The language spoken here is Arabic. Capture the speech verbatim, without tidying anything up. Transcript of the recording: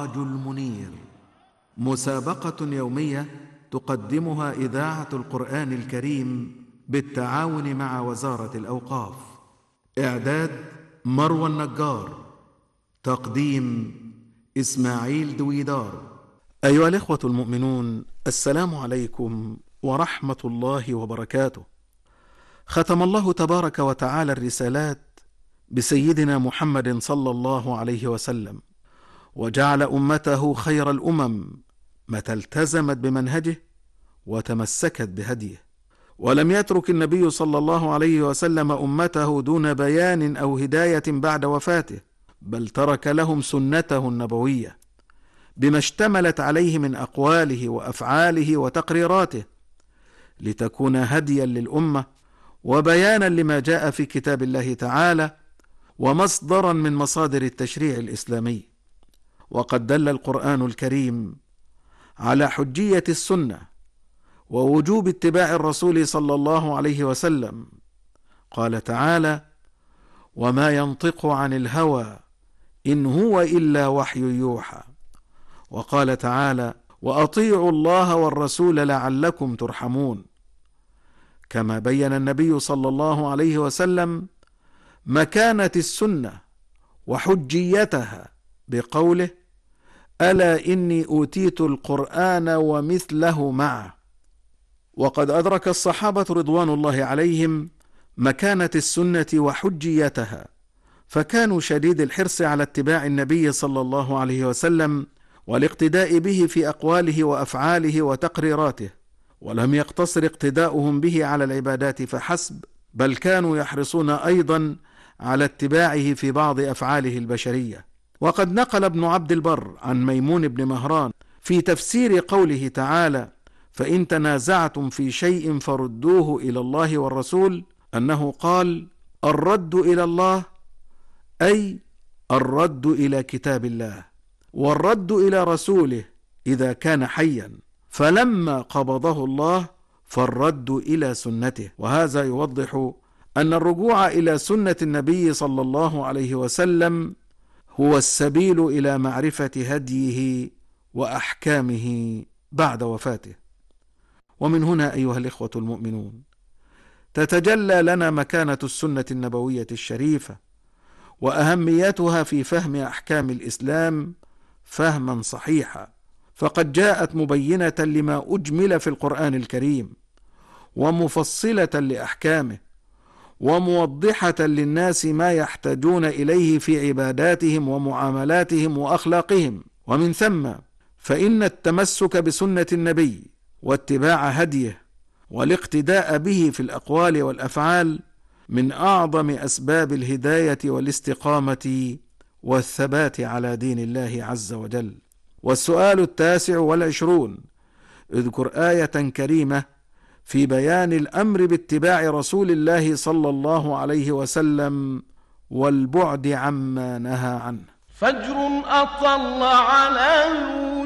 السراج المنير، مسابقة يومية تقدمها إذاعة القرآن الكريم بالتعاون مع وزارة الأوقاف. إعداد مروى النجار، تقديم إسماعيل دويدار. أيها الإخوة المؤمنون، السلام عليكم ورحمة الله وبركاته. ختم الله تبارك وتعالى الرسالات بسيدنا محمد صلى الله عليه وسلم، وجعل أمته خير الأمم متى التزمت بمنهجه وتمسكت بهديه. ولم يترك النبي صلى الله عليه وسلم أمته دون بيان أو هداية بعد وفاته، بل ترك لهم سنته النبوية بما اشتملت عليه من أقواله وأفعاله وتقريراته، لتكون هديا للأمة وبيانا لما جاء في كتاب الله تعالى ومصدرا من مصادر التشريع الإسلامي. وقد دل القرآن الكريم على حجية السنة ووجوب اتباع الرسول صلى الله عليه وسلم. قال تعالى: وما ينطق عن الهوى إن هو إلا وحي يوحى. وقال تعالى: وأطيعوا الله والرسول لعلكم ترحمون. كما بين النبي صلى الله عليه وسلم مكانة السنة وحجيتها بقوله: ألا إني أوتيت القرآن ومثله معه. وقد أدرك الصحابة رضوان الله عليهم مكانة السنة وحجيتها، فكانوا شديد الحرص على اتباع النبي صلى الله عليه وسلم والاقتداء به في أقواله وأفعاله وتقريراته، ولم يقتصر اقتداؤهم به على العبادات فحسب، بل كانوا يحرصون أيضا على اتباعه في بعض أفعاله البشرية. وقد نقل ابن عبد البر عن ميمون بن مهران في تفسير قوله تعالى: فإن تنازعتم في شيء فردوه إلى الله والرسول، أنه قال: الرد إلى الله أي الرد إلى كتاب الله، والرد إلى رسوله إذا كان حيا، فلما قبضه الله فالرد إلى سنته. وهذا يوضح أن الرجوع إلى سنة النبي صلى الله عليه وسلم هو السبيل إلى معرفة هديه وأحكامه بعد وفاته. ومن هنا أيها الإخوة المؤمنون تتجلى لنا مكانة السنة النبوية الشريفة وأهميتها في فهم أحكام الإسلام فهما صحيحا، فقد جاءت مبينة لما أجمل في القرآن الكريم، ومفصلة لأحكامه، وموضحة للناس ما يحتاجون إليه في عباداتهم ومعاملاتهم وأخلاقهم. ومن ثم فإن التمسك بسنة النبي واتباع هديه والاقتداء به في الأقوال والأفعال من أعظم أسباب الهداية والاستقامة والثبات على دين الله عز وجل. والسؤال التاسع والعشرون: اذكر آية كريمة في بيان الأمر باتباع رسول الله صلى الله عليه وسلم والبعد عما نهى عنه. فجر أطل على